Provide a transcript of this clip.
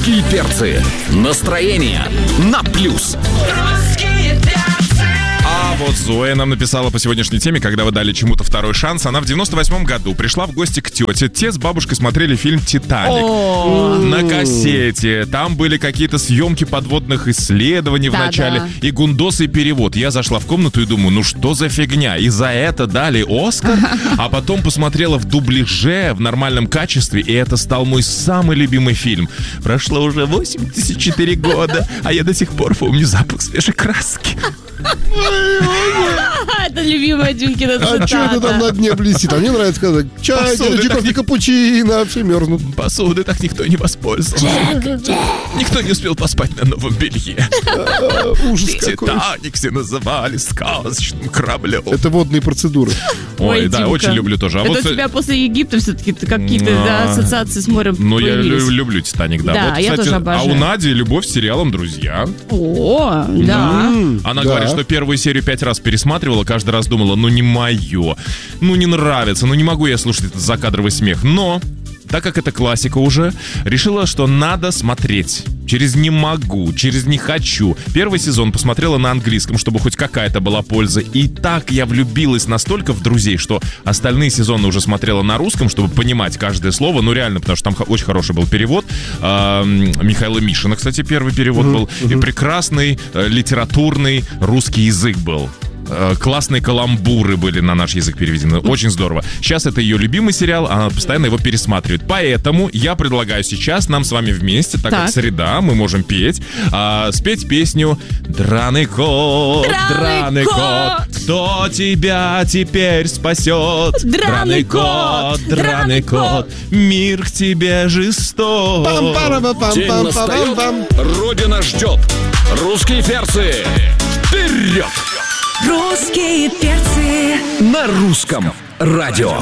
Русские перцы. Настроение на плюс. А вот Зоя нам написала по сегодняшней теме, когда вы дали чему-то второй шанс. Она в 98-м году пришла в гости к тете. Те с бабушкой смотрели фильм «Титаник» на кассете. Там были какие-то съемки подводных исследований в начале. И гундосы, и перевод. Я зашла в комнату и думаю, ну что за фигня? И за это дали Оскар? А потом посмотрела в дубляже, в нормальном качестве, и это стал мой самый любимый фильм. Прошло уже 84 года, а я до сих пор помню запах свежей краски. Это любимая Дюнькина цитата. А что это там на дне блестит? А мне нравится сказать: чай, кофе, капучино, все мерзнут. Посуды так никто не воспользовался. Никто не успел поспать на новом белье. Ужас какой. «Титаник» все называли сказочным кораблем. Это водные процедуры. Ой, да, очень люблю тоже. Это у тебя после Египта все-таки какие-то ассоциации с морем Ну, я появились. люблю «Титаник», да. Да, Вот, я кстати, тоже обожаю. А у Нади любовь с сериалом «Друзья». О, да. Она говорит, что первую серию 5 раз пересматривала, каждый раз думала, ну не мое, ну не нравится, ну не могу я слушать этот закадровый смех. Но, так как это классика уже, решила, что надо смотреть. Через «не могу», через «не хочу». Первый сезон посмотрела на английском, чтобы хоть какая-то была польза. И так я влюбилась настолько в «Друзей», что остальные сезоны уже смотрела на русском, чтобы понимать каждое слово. Ну реально, потому что там очень хороший был перевод. Михаила Мишина, кстати, первый перевод был. И прекрасный литературный русский язык был. Классные каламбуры были на наш язык переведены. Очень здорово. Сейчас это ее любимый сериал, она постоянно его пересматривает. Поэтому я предлагаю сейчас нам с вами вместе, так как среда, мы можем петь, спеть песню «Драный кот, драный кот, кто тебя теперь спасет? Драный кот, мир к тебе жесток». День настает, Родина ждет. Русские перцы, вперед! Русские перцы На русском радио.